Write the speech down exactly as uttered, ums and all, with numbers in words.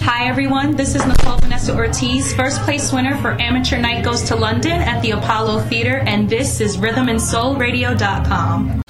Hi everyone, this is Nicole Vanessa Ortiz, first place winner for Amateur Night Goes to London at the Apollo Theater, and this is rhythm and soul radio dot com.